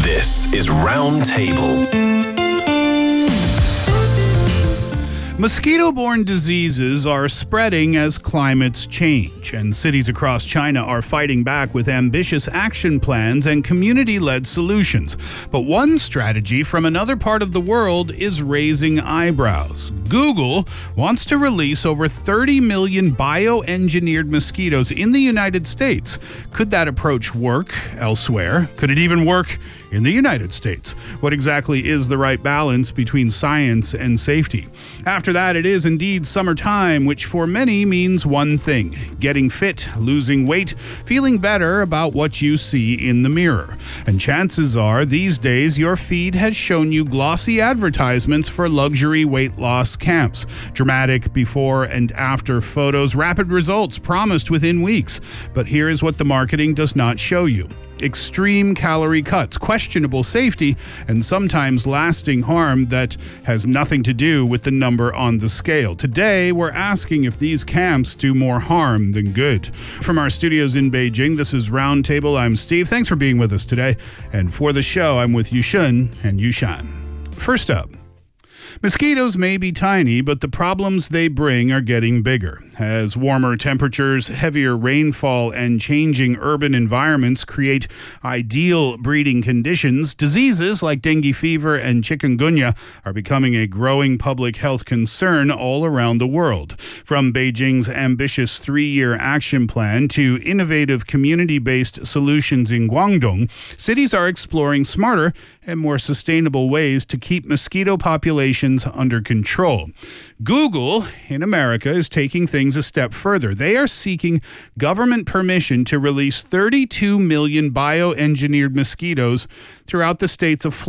This is Roundtable. Mosquito-borne diseases are spreading as climates change, and cities across China are fighting back with ambitious action plans and community-led solutions. But one strategy from another part of the world is raising eyebrows. Google wants to release over 30 million bioengineered mosquitoes in the United States. Could that approach work elsewhere? Could it even work in the United States? What exactly is the right balance between science and safety? After that, it is indeed summertime, which for many means one thing: getting fit, losing weight, feeling better about what you see in the mirror. And chances are, these days, your feed has shown you glossy advertisements for luxury weight loss camps. Dramatic before and after photos, rapid results promised within weeks. But here is what the marketing does not show you: extreme calorie cuts, questionable safety, and sometimes lasting harm that has nothing to do with the number on the scale. Today, we're asking if these camps do more harm than good. From our studios in Beijing, this is Roundtable. I'm Steve. Thanks for being with us today. And for the show, I'm with Yushun and Yushan. First up, mosquitoes may be tiny, but the problems they bring are getting bigger. As warmer temperatures, heavier rainfall, and changing urban environments create ideal breeding conditions, diseases like dengue fever and chikungunya are becoming a growing public health concern all around the world. From Beijing's ambitious 3-year action plan to innovative community-based solutions in Guangdong, cities are exploring smarter and more sustainable ways to keep mosquito populations under control. Google in America is taking things a step further. They are seeking government permission to release 32 million bioengineered mosquitoes throughout the states of